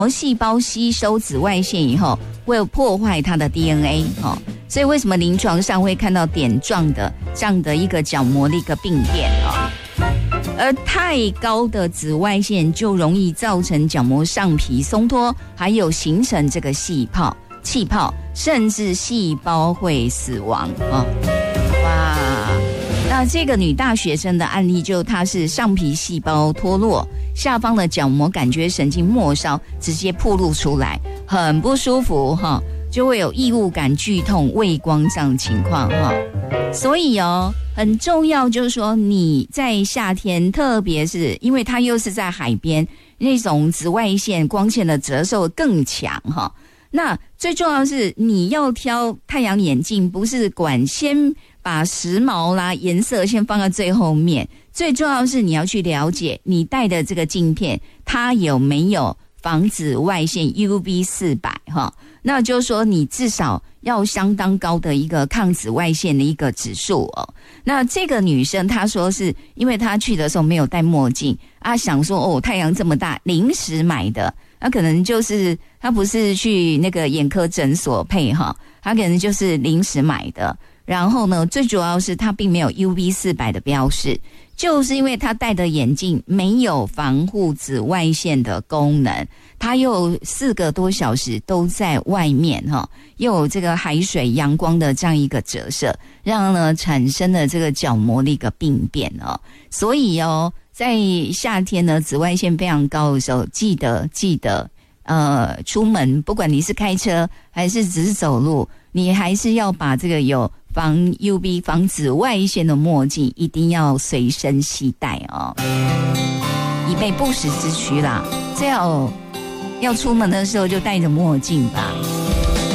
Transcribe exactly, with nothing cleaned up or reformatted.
细胞吸收紫外线以后，会破坏它的 D N A 哦，所以为什么临床上会看到点状的这样的一个角膜的一个病变哦？而太高的紫外线就容易造成角膜上皮松脱，还有形成这个细泡、气泡，甚至细胞会死亡哦。哇！那这个女大学生的案例就她是上皮细胞脱落，下方的角膜感觉神经末梢直接暴露出来，很不舒服哈，就会有异物感、剧痛、畏光这样的情况哈。所以哦，很重要就是说你在夏天，特别是因为它又是在海边，那种紫外线光线的折射更强哈。那最重要的是你要挑太阳眼镜，不是管先把时髦啦颜色先放在最后面，最重要的是你要去了解你戴的这个镜片它有没有防紫外线 U V 四百 哈，那就是说你至少要相当高的一个抗紫外线的一个指数哦。那这个女生她说是因为她去的时候没有戴墨镜啊，想说哦太阳这么大临时买的，那可能就是她不是去那个眼科诊所配哈，她可能就是临时买的。然后呢，最主要是它并没有 U V 四百 的标示，就是因为它戴的眼镜没有防护紫外线的功能，它又四个多小时都在外面哈，又有这个海水阳光的这样一个折射，让呢产生了这个角膜的一个病变哦。所以哦，在夏天呢紫外线非常高的时候，记得记得呃出门，不管你是开车还是只是走路，你还是要把这个有防 U V 防紫外线的墨镜一定要随身携带哦，以备不时之需啦。最好要出门的时候就戴着墨镜吧。